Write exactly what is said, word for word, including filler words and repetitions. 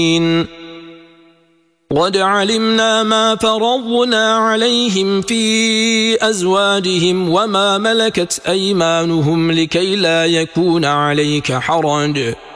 قد علمنا ما فرضنا عليهم في أزواجهم وما ملكت أيمانهم لكي لا يكون عليك حرج